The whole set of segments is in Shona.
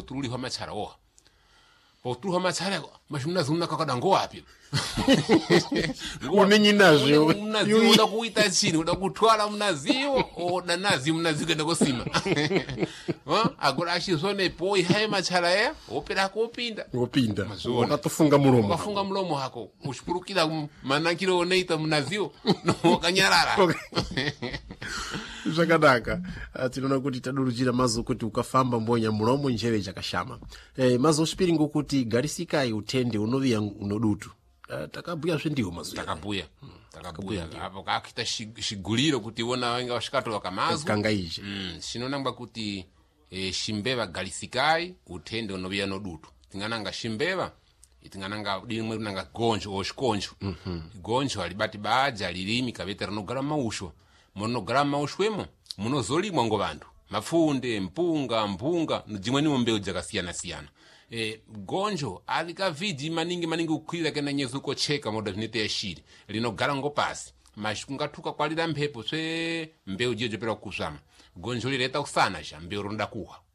kutululiwa machara oha potuluha machara mas mnazi unakakada ngowapi unenyi nazio mnazi uda kuita chini uda kutwala mnaziwo oda nazi mnazi kwenda kusima agora ashizone poi haye machara ya opera kupinda wakatufunga mulomo wafunga mulomo hako ushpurukira manakiro oneita mnaziwo wakanyarara zvakanaka tinoona kuti tadurujira mazo kuti ukafamba mbonya mulomo njeve chakashama mazo uspiri ngokuti garisikai utende unoviya unodutu takabhuya zvendiwo mazo takabhuya apo kakita shiguliro kuti wona wenga washikatola kamazo kanga ije shinonangwa kuti shimbeva garisikai utende unoviya nodutu tingananga shimbeva itingananga dimwe nanga gonjo oshikonjo gonjo alibati baja lilimi kavete rinogara mausho munogara maushwemo munozolimwa ngo vantu mafunde mpunga dzimweni mbeu dzakasiyana gonjo alikavhidhi maningi kukwira kana nyezu kocheka moda zvinete yashiri linogara ngo pasi mashikungatuka kwalira mpepo swe mbeu jeje pera kusama gonjo lireta usana ja mbeu ronda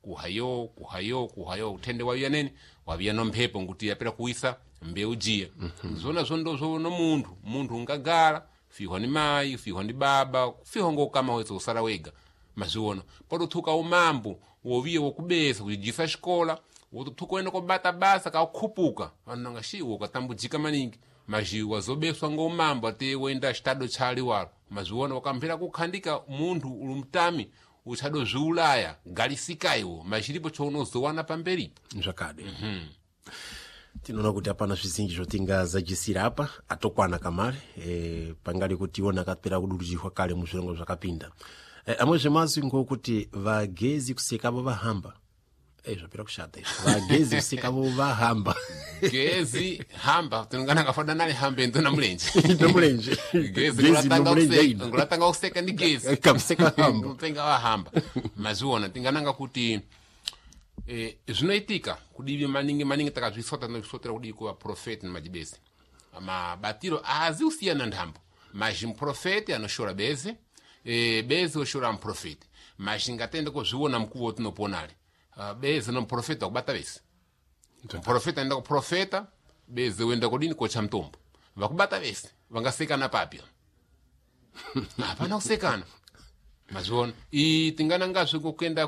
kuhayo utende wayo nene wabiya no mpepo nguti yapera kuisa mbeu jia zona zondo zo no muntu ungagara fihwa ni mai fihwa ni baba fihwa ngo kama wezo usara wega maziona podothuka umambo woviye wokubesa kujisa xikola wotothuka eno kobata basa kakhupuka ananga shiwo katambujika maningi maji wazobeswa ngo umambo ate wenda stado chali walo maziona wakamphera kukhandika muntu ulumtami uchado zviulaya galisikaiwo machilipo chaunozowana pamberipo zvakade tinoona kuti apana zvizinji zvotingazadzisira apa atokwana kamare pangali kuti iona akapera kudurujirwa kale muzvirongo zvakapinda amwe zvemazi ngokuti vagezi kusekavo vahamba zvapera kushata vagezi kusekavo vahamba gezi hamba tinongana kafada nani hambe ndona mulenje gezi ngulatanga kuseka ndi gezi kamseka hamba upenga wahamba maziona tingananga kuti zvinoitika kudivi maningi takazvisota nozvisotera kudivi kuva profeti nemajibesi mabatiro aziusiyana ndhambo mazhi muprofeti anoshora bezi bezi oshora muprofeti mazhi ngatende kozviona mukuvo tinoponali bezi nomuprofeti wakubata vese muprofeti aenda kuprofeta bezi wenda kudini kocha mutombo vakubata vese vangasekana papya hapana kusekana maziona tinganangazve kokenda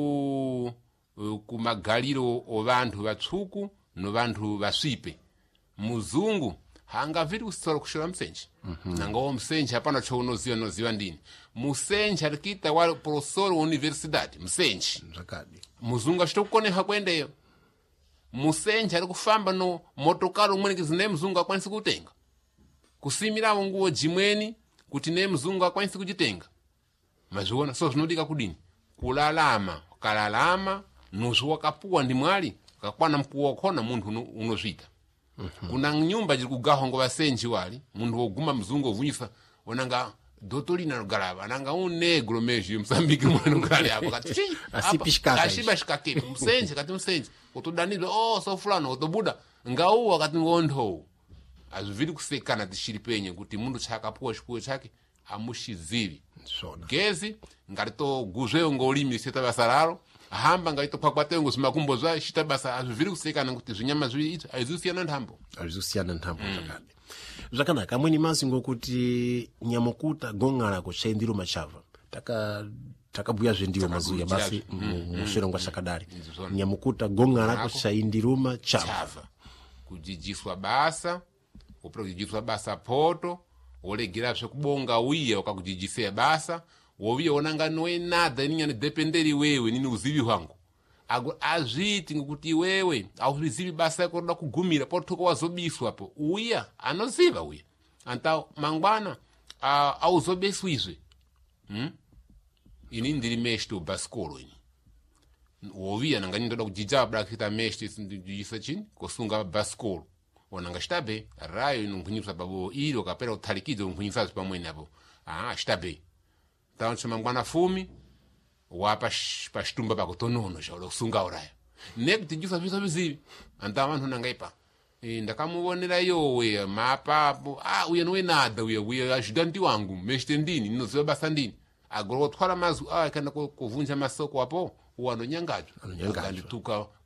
kumagaliro ovantu vatsvuku novantu vasvipe muzungu haangavhiri kusitsora kushora musenje nangawo musenje hapana chounoziva ndini musenje arikuita wa profesor universidade musenje muzungu achitokukoneha kuendeyo musenje ari kufamba no motokari umwenikezi ne muzungu akwanisi kutenga kusimirawo nguwo jimweni kuti ne muzungu akwanisi kuchitenga mazviona so zvinodika kudini kulalama kalalama nusu wakapuwa ndi mwali kakwana mpuwa khona muntu unozvita kuna nyumba jiri kugahwa ngo vasenji wali muntu woguma mzungu ovunyisa onanga dotolina galava nanga negro meji Msambiki mwana ngale hapo kati asipishikaka ashibashikake msenje kati msenje otodanizwa so fulano otobuda ngauwa wakati ngondo azviri kusekana tishiripenye kuti muntu chakapuwa chikuwe chake amushizivi sona gezi ngarito guzweyo ngolimi seta basararo hamba ngaito pakwatengo zimakumbo zwa shita basa azviri kusekana kuti zvinyama zviri idzo aizusiyana ndhambo zvakade zvakanaka amweni mazi ngokuti nyamukuta gongana kuchaindiro machava takabhuya zvendiwo mazuya basi mushirongo shakadari nyamukuta gongana kuchaindiro machava kujijiswa basa kujijiswa basa poto olegera zvekubonga uye wakakujijisea basa woviye onanga noe nada inyani dependeri wewe nini uzivi hwangu ago azviti ngekuti wewe auzivi basa yako roda kugumira potoko wazobiswa po uya anoziva uya anta mangwana auzobeswizve ini ndiri meshto baskolo ini woviya nanga ndoda kujija brakita meshto ndijisa chini kosunga baskolo onanga shtabe rayo inongwinyisa babo ilo kapera utalikizo ngwinyisa pamwe napo shtabe taonse mangwana fumi wapa pashtumba pakutonono zvalo kusunga uraya nekuti jusa zvisa vizivi anta vanhu nangaipa ndakamuonera yowe mapapo uye nowe nada uye ajudandi wangu meshtendini ninoziva basa ndini agorotwara mazu kana kuvunja masoko apo uwanonyangadzwa akandituka